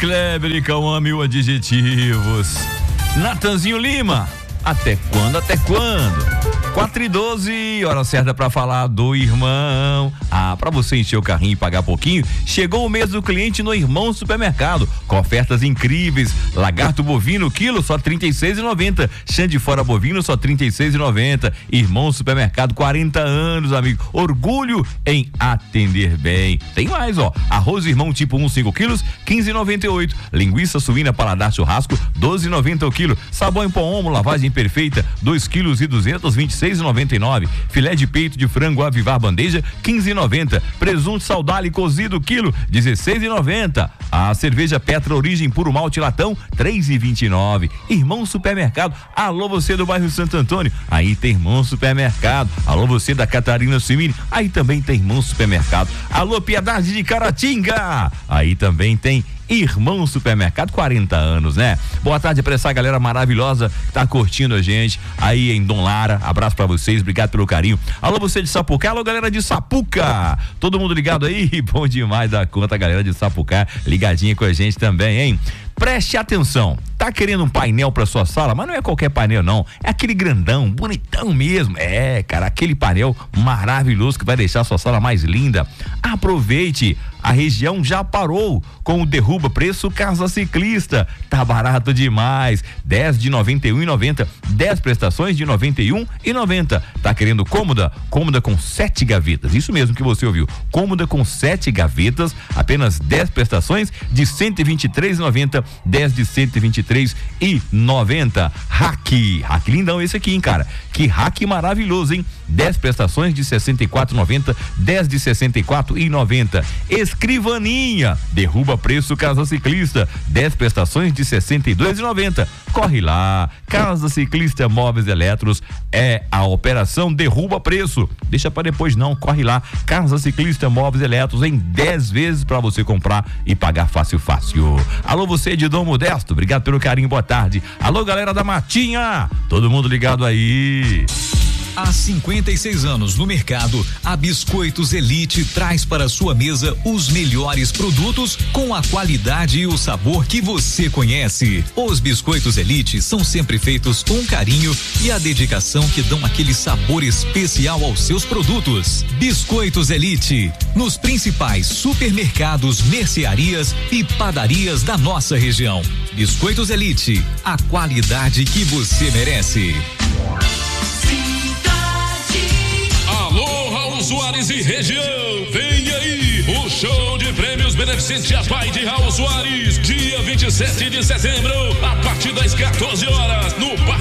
Kleber e Cauã, mil adjetivos. Natanzinho Lima, até quando? 4h12, hora certa pra falar do Irmão. Pra você encher o carrinho e pagar pouquinho, chegou o mês do cliente no Irmão Supermercado, com ofertas incríveis. Lagarto bovino, quilo, só R$ 36,90. Chã de fora bovino, só R$ 36,90. Irmão Supermercado, 40 anos, amigo. Orgulho em atender bem. Tem mais, arroz Irmão tipo 1, 5 quilos, R$ 15,98. Linguiça suína paladar churrasco, R$ 12,90 o quilo. Sabão em pó Omo, lavagem perfeita, 2 quilos e 200, R$ 26,99. Filé de peito de frango Avivar bandeja, R$ 15,90. Presunto Saudale cozido, quilo, R$ 16,90. A cerveja Petra Origem Puro Malte Latão, R$ 3,29. Irmão Supermercado, alô você do bairro Santo Antônio, aí tem Irmão Supermercado. Alô você da Catarina Cimini, aí também tem Irmão Supermercado. Alô Piedade de Caratinga, aí também tem Irmão Supermercado, 40 anos, né? Boa tarde pra essa galera maravilhosa que tá curtindo a gente aí em Dom Lara. Abraço pra vocês, obrigado pelo carinho. Alô você de Sapucá, alô galera de Sapuca, todo mundo ligado aí? Bom demais da conta, galera de Sapucá, ligadinha com a gente também, hein? Preste atenção, tá querendo um painel pra sua sala, mas não é qualquer painel não, é aquele grandão, bonitão mesmo, cara, aquele painel maravilhoso que vai deixar sua sala mais linda. Aproveite, a região já parou com o derruba preço Casa Ciclista, tá barato demais, 10 de R$ 91,90, 10 prestações de R$ 91,90. Tá querendo cômoda? Cômoda com 7 gavetas, isso mesmo que você ouviu, cômoda com 7 gavetas, apenas 10 prestações de R$ 123,90, 10 de R$ 123,90. Hack lindão esse aqui, hein, cara, que hack maravilhoso, hein? 10 prestações de R$ 64,90, 10 de R$ 64,90. Escrivaninha, derruba preço Casa Ciclista, 10 prestações de R$ 62,90. Corre lá, Casa Ciclista Móveis Eletros, é a operação derruba preço. Deixa pra depois não, corre lá, Casa Ciclista Móveis Eletros em 10 vezes pra você comprar e pagar fácil. Alô você de Dom Modesto, obrigado pelo carinho, boa tarde. Alô galera da Matinha, todo mundo ligado aí. Há 56 anos no mercado, a Biscoitos Elite traz para sua mesa os melhores produtos com a qualidade e o sabor que você conhece. Os Biscoitos Elite são sempre feitos com carinho e a dedicação que dão aquele sabor especial aos seus produtos. Biscoitos Elite, nos principais supermercados, mercearias e padarias da nossa região. Biscoitos Elite, a qualidade que você merece. Soares e região, vem aí o show de prêmios beneficente a Pai de Raul Soares, dia 27 de setembro, a partir das 14 horas, no Parque